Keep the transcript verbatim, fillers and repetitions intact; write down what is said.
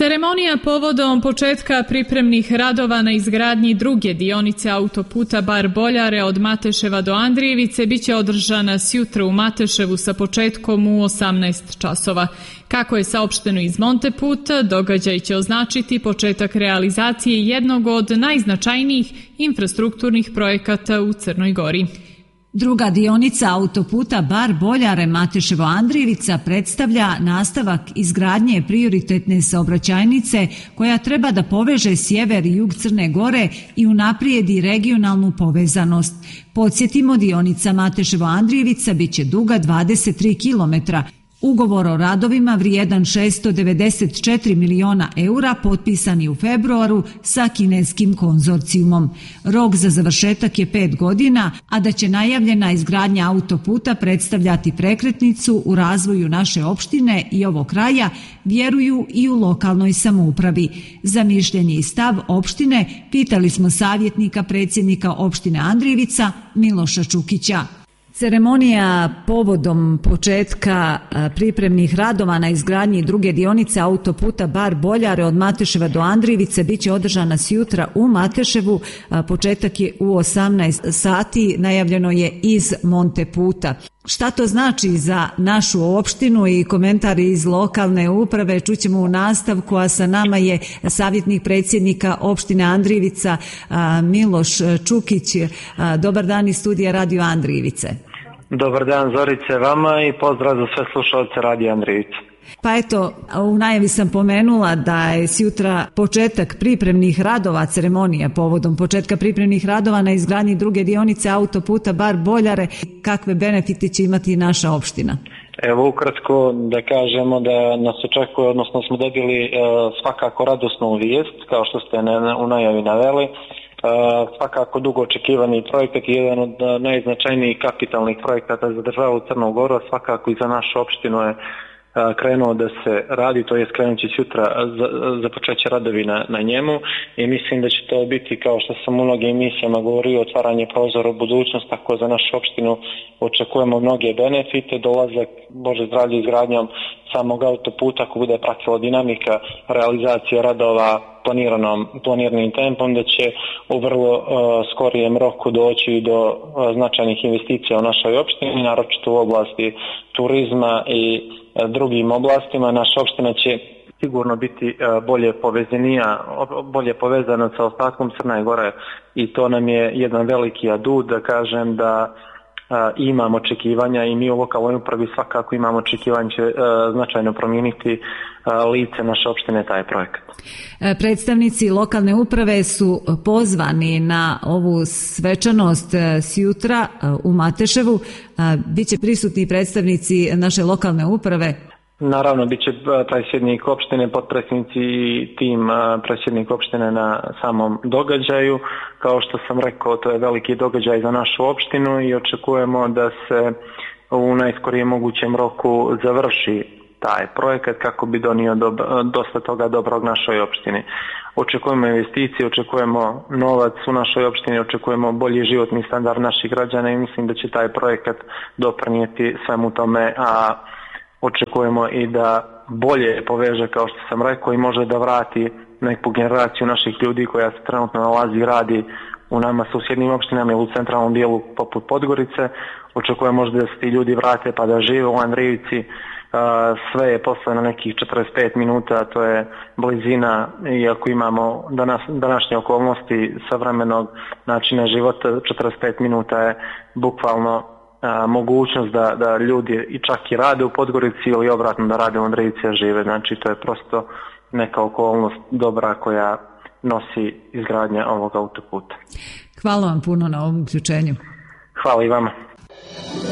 Ceremonija povodom početka pripremnih radova na izgradnji druge dionice autoputa Bar-Boljare od Mateševa do Andrijevice biće održana sjutra u Mateševu sa početkom u osamnaest časova. Kako je saopšteno iz Monteputa, događaj će označiti početak realizacije jednog od najznačajnijih infrastrukturnih projekata u Crnoj Gori. Druga dionica autoputa Bar-Boljare-Mateševo-Andrijevica predstavlja nastavak izgradnje prioritetne saobraćajnice koja treba da poveže sjever i jug Crne Gore i unaprijedi regionalnu povezanost. Podsjetimo, dionica Mateševo-Andrijevica biće duga dvadeset tri kilometra. Ugovor o radovima vrijedan šesto devedeset četiri miliona eura potpisani u februaru sa kineskim konzorcijumom. Rok za završetak je pet godina, a da će najavljena izgradnja autoputa predstavljati prekretnicu u razvoju naše opštine i ovog kraja, vjeruju i u lokalnoj samoupravi. Za mišljenje i stav opštine pitali smo savjetnika predsjednika opštine Andrijevica Miloša Čukića. Ceremonija povodom početka pripremnih radova na izgradnji druge dionice autoputa Bar-Boljare od Mateševa do Andrijevice biće održana sjutra u Mateševu. Početak je u osamnaest sati, najavljeno je iz Monteputa. Šta to znači za našu opštinu i komentari iz lokalne uprave čućemo u nastavku, a sa nama je savjetnik predsjednika opštine Andrijevica Miloš Čukić. Dobar dan iz studija Radio Andrijevice. Dobar dan Zorice vama i pozdrav za sve slušalce Radio Andrijevice. Pa eto, u najavi sam pomenula da je sjutra početak pripremnih radova, ceremonija povodom početka pripremnih radova na izgradnji druge dionice autoputa Bar-Boljare. Kakve benefite će imati naša opština? Evo ukratko da kažemo da nas očekuje, odnosno smo dobili e, svakako radosnu vijest, kao što ste ne, u najavi naveli. Uh, svakako dugo očekivani projekat je jedan od najznačajnijih kapitalnih projekata za državu Crnu Goru, svakako i za našu opštinu je uh, krenuo da se radi, to je krenut će sutra za, za počeće radovi na, na njemu i mislim da će to biti, kao što sam u mnogim emisijama govorio, otvaranje prozora u budućnost, tako za našu opštinu očekujemo mnoge benefite, dolazak, Bože zdravlje, izgradnjom samog autoputa ako bude pratila dinamika realizacije radova planiranom, planiranim tempom, da će u vrlo uh, skorijem roku doći do uh, značajnih investicija u našoj opštini, naročito u oblasti turizma i uh, drugim oblastima. Naša opština će sigurno biti uh, bolje povezanija, bolje povezana sa ostatkom Crne Gore i to nam je jedan veliki adut, da kažem da imamo očekivanja i mi u lokalnoj upravi svakako imamo očekivanje će značajno promijeniti lice naše opštine taj projekat. Predstavnici lokalne uprave su pozvani na ovu svečanost sjutra u Mateševu. Biće prisutni predstavnici naše lokalne uprave? Naravno, bit će predsjednik opštine, potpredsjednici i tim predsjednik opštine na samom događaju. Kao što sam rekao, to je veliki događaj za našu opštinu i očekujemo da se u najskorijem mogućem roku završi taj projekat kako bi donio doba, dosta toga dobrog našoj opštini. Očekujemo investicije, očekujemo novac u našoj opštini, očekujemo bolji životni standard naših građana i mislim da će taj projekat doprinijeti svemu tome, a očekujemo i da bolje poveže, kao što sam rekao, i može da vrati neku generaciju naših ljudi koja se trenutno nalazi i radi u nama susjednim opštinama ili u centralnom dijelu poput Podgorice. Očekujemo možda da se ti ljudi vrate pa da žive u Andrijevici. Sve je posle na nekih četrdeset pet minuta, to je blizina, iako imamo danas, današnje okolnosti savremenog načina života, četrdeset pet minuta je bukvalno a, mogućnost da, da ljudi i čak i rade u Podgorici ili obratno da rade u Andrijevici, a žive. Znači to je prosto neka okolnost dobra koja nosi izgradnja ovog autoputa. Hvala vam puno na ovom uključenju. Hvala i vama.